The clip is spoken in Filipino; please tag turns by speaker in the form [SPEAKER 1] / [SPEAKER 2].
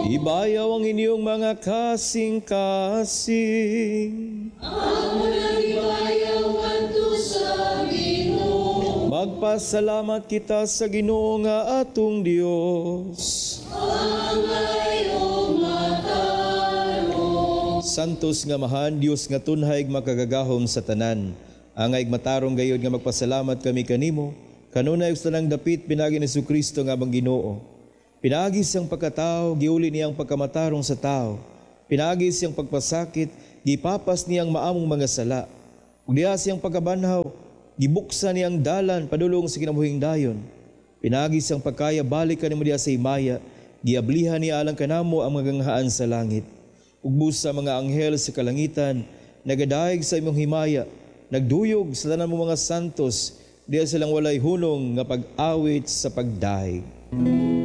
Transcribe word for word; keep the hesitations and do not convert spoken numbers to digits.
[SPEAKER 1] Ibayaw ang inyong mga kasing-kasing.
[SPEAKER 2] Amo nang ibayaw kanto sa Ginoo.
[SPEAKER 1] Magpasalamat kita sa Ginoo nga atong Dios.
[SPEAKER 2] Angay o matarong.
[SPEAKER 1] Santos nga mahan Dios nga tunhay makagagahom sa tanan. Angay matarong gayud nga magpasalamat kami kanimo. Kanunay sa tanang dapit pinagi ni Jesucristo nga bang Ginoo. Pinagi siyang pagkatao, giuli niyang pagkamatarong sa tao. Pinagi siyang pagpasakit, gipapas niyang maamong mga sala. Ug diha siyang pagkabanhaw, gibuksan niyang dalan padulong sa kinabuhing dayon. Pinagi siyang pagkaya balik kanimo diha sa himaya, giablihan niya alang kanamo ang maganghaan sa langit. Ug busa mga anghel sa kalangitan, nagadaig sa imong himaya, nagduyog sa tanan mo mga santos, diha silang walay hunong nga pag-awit sa pagdaig.